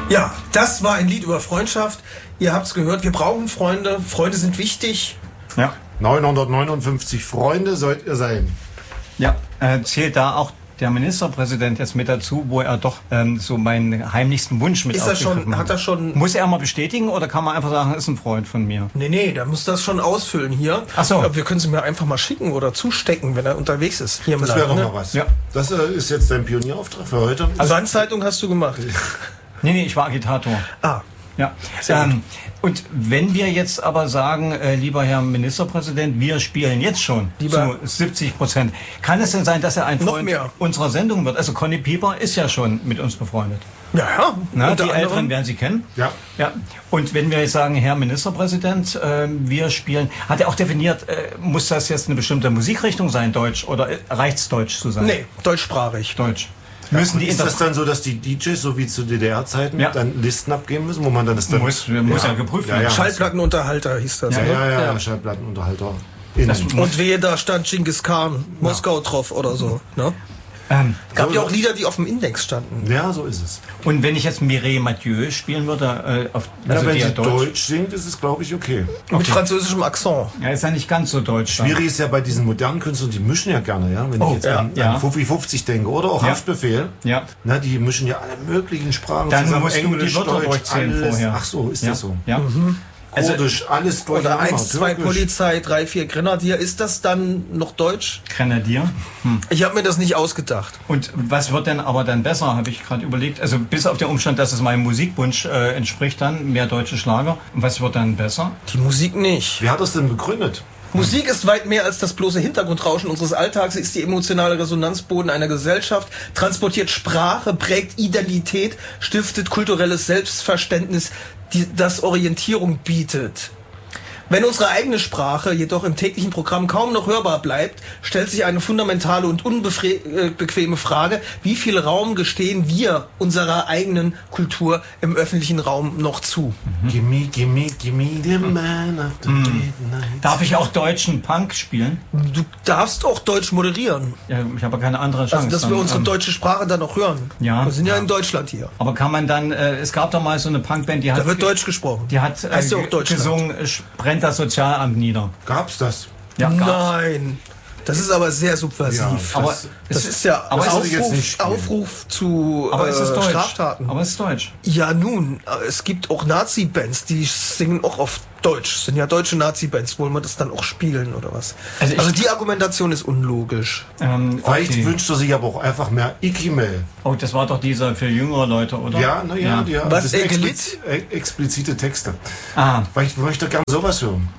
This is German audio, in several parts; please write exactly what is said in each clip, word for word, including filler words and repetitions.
Ja, das war ein Lied über Freundschaft. Ihr habt's gehört, wir brauchen Freunde. Freunde sind wichtig. Ja. neunhundertneunundfünfzig Freunde sollt ihr sein. Ja, äh, zählt da auch der Ministerpräsident jetzt mit dazu, wo er doch ähm, so meinen heimlichsten Wunsch mit Ist er schon, aufgegriffen hat er schon... Muss er mal bestätigen oder kann man einfach sagen, ist ein Freund von mir? Nee, nee, der muss das schon ausfüllen hier. Ach so. Aber wir können sie mir einfach mal schicken oder zustecken, wenn er unterwegs ist. Hier im Das wäre doch Land, mal was. Ja. Das äh, ist jetzt dein Pionierauftrag für heute. Also Wandzeitung hast du gemacht. Nee, nee, ich war Agitator. Ah. Ja. Sehr gut. Ähm, und wenn wir jetzt aber sagen, äh, lieber Herr Ministerpräsident, wir spielen jetzt schon Lieber- zu siebzig Prozent, kann es denn sein, dass er ein Noch Freund mehr. unserer Sendung wird? Also Conny Pieper ist ja schon mit uns befreundet. Ja, ja. Na, unter die Älteren anderem- werden Sie kennen. Ja. Ja. Und wenn wir jetzt sagen, Herr Ministerpräsident, äh, wir spielen, hat er auch definiert, äh, muss das jetzt eine bestimmte Musikrichtung sein, Deutsch, oder äh, reicht's Deutsch zu sein? Nee, deutschsprachig. Deutsch. Müssen die Ist das Inter- dann so, dass die D Js, so wie zu D D R-Zeiten, Ja. dann Listen abgeben müssen, wo man dann das dann... muss, muss ja, geprüft Ja, werden. ja. Schallplattenunterhalter hieß das. Ja, ne? ja, ja, ja. Schallplattenunterhalter. Innen. Das- Und wehe, da stand Genghis Khan, Moskau drauf oder so. Ne? Ähm, Gab So- ja auch Lieder, die auf dem Index standen. Ja, so ist es. und wenn ich jetzt Mireille Mathieu spielen würde, äh, auf, Ja, also wenn die sie ja Deutsch. singt, ist es, glaube ich, okay. Mit französischem Akzent. Ja, ist ja nicht ganz so deutsch. dann. Schwierig ist ja bei diesen modernen Künstlern, die mischen ja gerne, ja. Wenn Oh, ich jetzt ja, an, ja. an Fuffi fünfzig denke oder auch Ja. Haftbefehl, Ja. na, die mischen ja alle möglichen Sprachen Dann zusammen. musst du die Englisch, Wörter Deutsch, durchzählen alles. vorher. Ach so, ist Ja. das so? Ja. Also- Kurdisch, alles Oder durcheinander. eins, zwei Türkisch. Polizei, drei, vier Grenadier. Ist das dann noch Deutsch? Grenadier. Hm. Ich habe mir das nicht ausgedacht. Und was wird denn aber dann besser, habe ich gerade überlegt. Also bis auf den Umstand, dass es meinem Musikwunsch äh, entspricht dann, mehr deutsche Schlager. Und was wird dann besser? Die Musik nicht. Wer hat das denn begründet? Musik ist weit mehr als das bloße Hintergrundrauschen unseres Alltags. Sie ist die emotionale Resonanzboden einer Gesellschaft, transportiert Sprache, prägt Identität, stiftet kulturelles Selbstverständnis, die, das Orientierung bietet. Wenn unsere eigene Sprache jedoch im täglichen Programm kaum noch hörbar bleibt, stellt sich eine fundamentale und unbequeme Frage: Wie viel Raum gestehen wir unserer eigenen Kultur im öffentlichen Raum noch zu? Gimme, gimme, gimme the man of the midnight. Darf ich auch deutschen Punk spielen? Du darfst auch Deutsch moderieren. Ja, ich habe keine andere Chance. Also, dass wir dann, unsere ähm, deutsche Sprache dann auch hören. Ja. Wir sind ja in Deutschland hier. Aber kann man dann, äh, es gab doch mal so eine Punkband, die hat, Da wird Deutsch gesprochen. die hat äh, Heißt ja auch ge- Deutschland. gesungen, äh, brennt das Sozialamt nieder. Gab's das? Ja, gab's. Nein. Das ist aber sehr subversiv. Ja, Aber das- das ist ja aber das Aufruf, würde ich jetzt nicht spielen. Aufruf zu Aber es ist äh, Deutsch. Straftaten. Aber es ist Deutsch. Ja, nun, äh, es gibt auch Nazi-Bands, die singen auch auf Deutsch. Das sind ja deutsche Nazi-Bands. Wollen wir das dann auch spielen oder was? Also Also, ich- die Argumentation ist unlogisch. Ähm, Vielleicht okay. wünscht er sich aber auch einfach mehr Ikimel. Oh, das war doch dieser für jüngere Leute, oder? Ja, naja, ja. Was, das sind Ekelit? expliz äh, explizite Texte. Ah, Vielleicht möchte ich gerne sowas hören.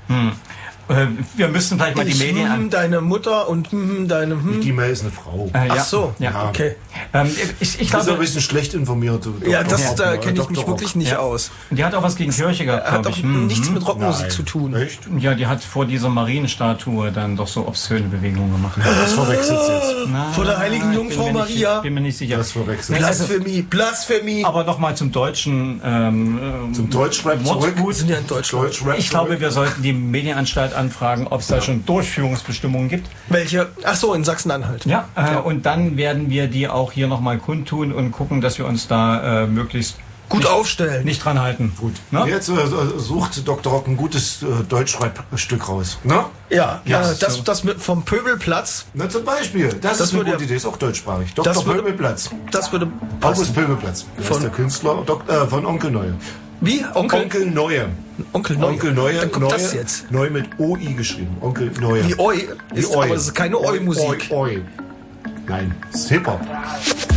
äh, wir müssten vielleicht mal die Ich, Medien hm, an. deine Mutter und hm, deine hm. Ikimel ist eine Frau. Äh, ja. Ach so, Ja. okay. Ähm, ich, ich Das ist ein glaube, bisschen schlecht informiert. Ja, Doktor das, Rock, da äh, kenne ich Doktor mich Rock. wirklich nicht Ja. aus. die hat auch was gegen Kirche gehabt, Hat glaube doch ich. Mhm. nichts mit Rockmusik Nein. zu tun. Echt? Ja, die hat vor dieser Marienstatue dann doch so obszöne Bewegungen gemacht. Das verwechselt jetzt. Na, Vor der heiligen ich Jungfrau bin mir nicht- Maria. Bin mir nicht sicher. Das verwechselt. Blasphemie, Blasphemie. Aber nochmal zum deutschen ähm, ähm, Zum Deutschrap zurück. Wir sind ja in Deutschland. Deutschrap Ich glaube, zurück. wir sollten die Medienanstalt anfragen, ob es da schon Durchführungsbestimmungen gibt. Welche? Ach so, in Sachsen-Anhalt. Ja, äh, und dann werden wir die auch hier nochmal kundtun und gucken, dass wir uns da äh, möglichst Gut nicht, aufstellen. nicht dran halten. Gut. Ne? Jetzt äh, sucht Doktor Rock ein gutes äh, Deutschrap-Stück raus. Ne? Ja, Ja, äh, das, so. das mit vom Pöbelplatz, Na, zum Beispiel. Das, Das ist eine würde gute ja- Idee. Ist auch deutschsprachig. Doktor Das würde- Pöbelplatz. das würde August passen. Pöbelplatz. Der Von- ist der Künstler Dok äh, von Onkel Neue. Wie? Onkel? Onkel Neue. Onkel Neue. Onkel Neue. Dann kommt Neue, das jetzt. Neu mit O I geschrieben. Onkel Neue. Wie Oi. Ist, Oi. aber das ist keine Oi-Musik. Oi, Oi. Nein, das ist Hip-Hop.